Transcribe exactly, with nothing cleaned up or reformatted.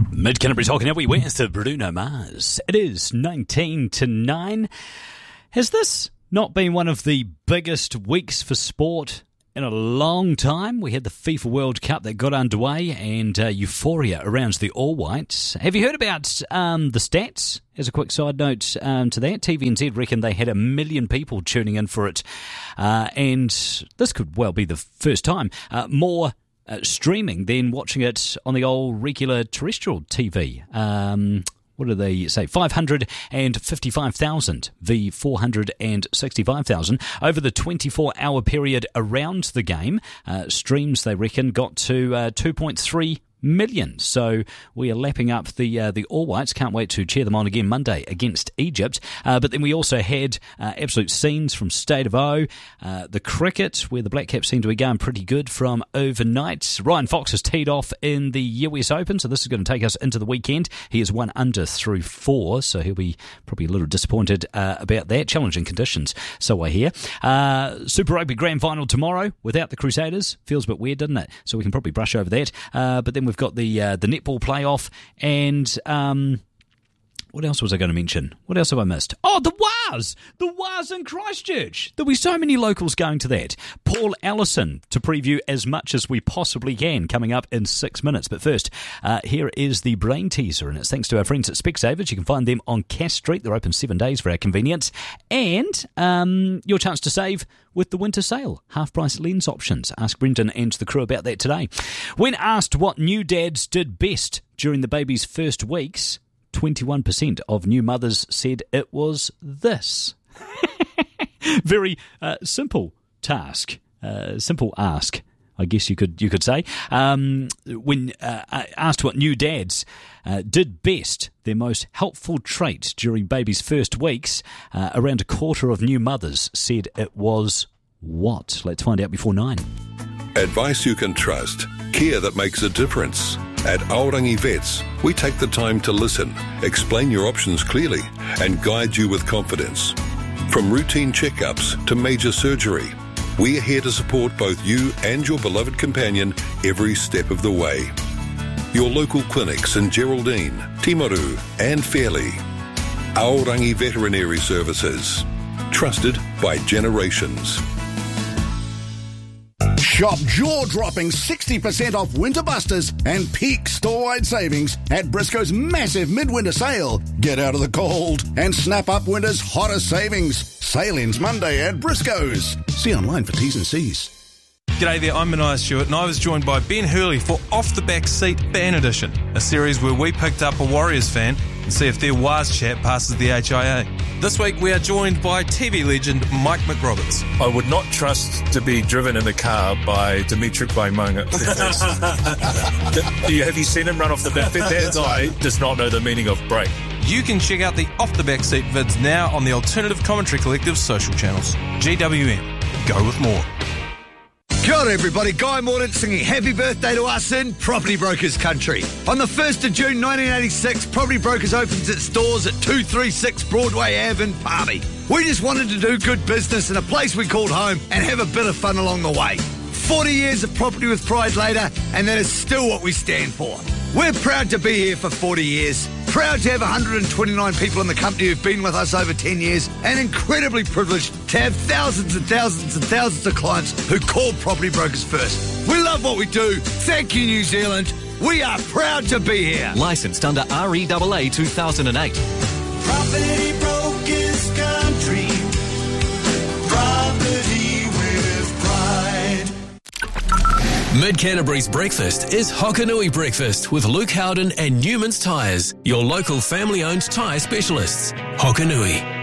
Mid Canterbury's Hokanui, where's the Bruno Mars? It is nineteen to nine. Has this not been one of the biggest weeks for sport in a long time? We had the FIFA World Cup that got underway and uh, euphoria around the All Whites. Have you heard about um, the stats? As a quick side note um, to that, T V N Z reckon they had a million people tuning in for it. Uh, and this could well be the first time. Uh, more Uh, streaming than watching it on the old regular terrestrial T V. Um, what do they say? five hundred fifty-five thousand v four hundred sixty-five thousand over the twenty-four hour period around the game. Uh, streams, they reckon, got to uh, two point three million. So we are lapping up the uh, the All Whites. Can't wait to cheer them on again Monday against Egypt. Uh, but then we also had uh, absolute scenes from State of O, uh, the cricket, where the Black Caps seem to be going pretty good from overnight. Ryan Fox has teed off in the U S Open, so this is going to take us into the weekend. He is one under through four, so he'll be probably a little disappointed uh, about that. Challenging conditions, so I hear. Uh, Super Rugby Grand Final tomorrow without the Crusaders. Feels a bit weird, doesn't it? So we can probably brush over that. Uh, but then we've got the uh, the netball playoff, and um, what else was I going to mention? What else have I missed? Oh, the W A S! The W A S in Christchurch! There'll be so many locals going to that. Paul Allison to preview as much as we possibly can, coming up in six minutes. But first, uh, here is the brain teaser, and it's thanks to our friends at Specsavers. You can find them on Cass Street. They're open seven days for our convenience. And um, your chance to save with the winter sale. Half-price lens options. Ask Brendan and the crew about that today. When asked what new dads did best during the baby's first weeks, twenty-one percent of new mothers said it was this. Very uh, simple task. Uh, simple ask, I guess you could you could say. Um, when uh, asked what new dads uh, did best, their most helpful trait during baby's first weeks, uh, around a quarter of new mothers said it was what? Let's find out before nine. Advice you can trust. Care that makes a difference. At Aorangi Vets, we take the time to listen, explain your options clearly, and guide you with confidence. From routine checkups to major surgery, we are here to support both you and your beloved companion every step of the way. Your local clinics in Geraldine, Timaru, and Fairley. Aorangi Veterinary Services. Trusted by generations. Shop jaw-dropping sixty percent off Winter Busters and peak store-wide savings at Briscoe's massive midwinter sale. Get out of the cold and snap up winter's hottest savings. Sale ends Monday at Briscoe's. See online for T's and C's. G'day there, I'm Mania Stewart, and I was joined by Ben Hurley for Off the Back Seat Fan Edition, a series where we picked up a Warriors fan and see if their W A S chat passes the H I A. This week we are joined by T V legend Mike McRoberts. I would not trust to be driven in a car by Dimitri Baimanga. Have you seen him run off the back? That guy does not know the meaning of break. You can check out the Off the Back Seat vids now on the Alternative Commentary Collective social channels. G W M. Go with more. Kia ora everybody, Guy Mordaunt singing happy birthday to us in Property Brokers Country. On the first of June nineteen eighty-six, Property Brokers opens its doors at two thirty-six Broadway Ave in Palmy. We just wanted to do good business in a place we called home and have a bit of fun along the way. forty years of property with pride later, and that is still what we stand for. We're proud to be here for forty years, proud to have one hundred twenty-nine people in the company who've been with us over ten years, and incredibly privileged to have thousands and thousands and thousands of clients who call Property Brokers first. We love what we do. Thank you, New Zealand. We are proud to be here. Licensed under R E A A two thousand eight. Property Brokers Country. Property with pride. Mid Canterbury's breakfast is Hokanui Breakfast with Luke Howden and Newman's Tyres, your local family-owned tyre specialists. Hokanui.